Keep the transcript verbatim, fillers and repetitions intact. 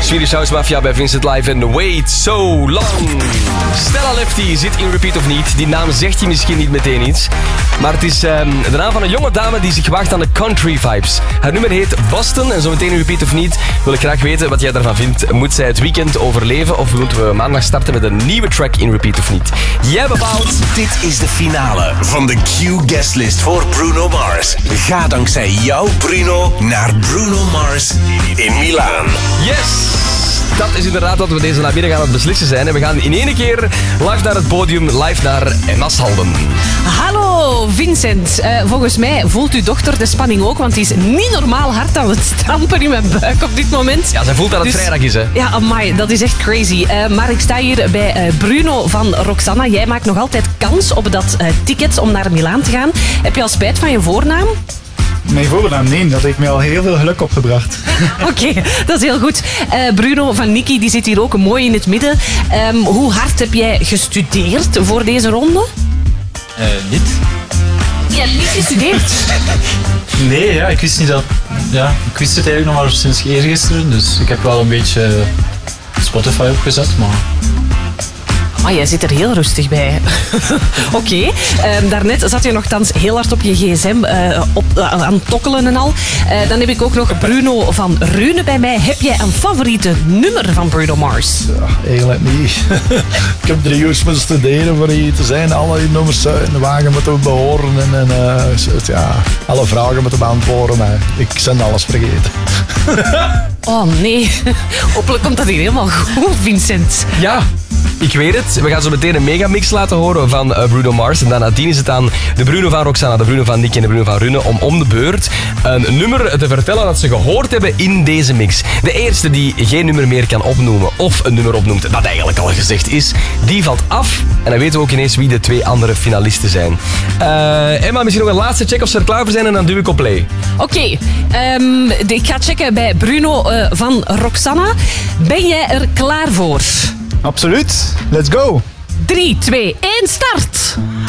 Swedish House Mafia bij Vincent Live en Wait So Long. Stella Lefty zit in Repeat of Niet. Die naam zegt je misschien niet meteen iets. Maar het is um, de naam van een jonge dame die zich waagt aan de country vibes. Haar nummer heet Boston en zometeen in Repeat of Niet wil ik graag weten wat jij daarvan vindt. Moet zij het weekend overleven of moeten we maandag starten met een nieuwe track in Repeat of Niet? Jij bepaalt. Dit is de finale van de Q Guestlist voor Bruno Mars. Ga dankzij jou, Bruno, naar Bruno Mars in Milaan. Yes! Dat is inderdaad wat we deze namiddag aan het beslissen zijn. En we gaan in één keer live naar het podium, live naar Emma Salden. Hallo Vincent. Uh, volgens mij voelt uw dochter de spanning ook, want die is niet normaal hard aan het stampen in mijn buik op dit moment. Ja, zij voelt dat het dus, vrijdag is, hè? Ja, amai, dat is echt crazy. Uh, maar ik sta hier bij uh, Bruno van Roxana. Jij maakt nog altijd kans op dat uh, ticket om naar Milaan te gaan. Heb je al spijt van je voornaam? Mijn voornaam, nee. Dat heeft mij al heel veel geluk opgebracht. Oké, okay, dat is heel goed. Uh, Bruno van Niki, die zit hier ook mooi in het midden. Um, hoe hard heb jij gestudeerd voor deze ronde? Uh, niet. Je hebt niet gestudeerd? Nee, ja, ik wist niet dat... Ja, ik wist het eigenlijk nog maar sinds eergisteren. Dus ik heb wel een beetje Spotify opgezet, maar... Oh, jij zit er heel rustig bij. Oké, okay. um, daarnet zat je nogthans heel hard op je gsm uh, op, uh, aan het tokkelen en al. Uh, dan heb ik ook nog Bruno van Rune bij mij. Heb jij een favoriete nummer van Bruno Mars? Ja, eigenlijk niet. Ik heb drie uur moeten studeren voor hier te zijn. Alle nummers in de wagen moeten behoren. En, en uh, ja, alle vragen moeten beantwoorden. Maar ik ben alles vergeten. Oh nee, hopelijk komt dat hier helemaal goed, Vincent. Ja. Ik weet het. We gaan zo meteen een megamix laten horen van uh, Bruno Mars. En dan nadien is het aan de Bruno van Roxana, de Bruno van Nick en de Bruno van Rune om om de beurt een nummer te vertellen dat ze gehoord hebben in deze mix. De eerste die geen nummer meer kan opnoemen of een nummer opnoemt dat eigenlijk al gezegd is, die valt af. En dan weten we ook ineens wie de twee andere finalisten zijn. Uh, Emma, misschien nog een laatste check of ze er klaar voor zijn en dan duw ik op play. Oké, okay, um, ik ga checken bij Bruno uh, van Roxana. Ben jij er klaar voor? Absoluut. Let's go. drie, twee, één, start!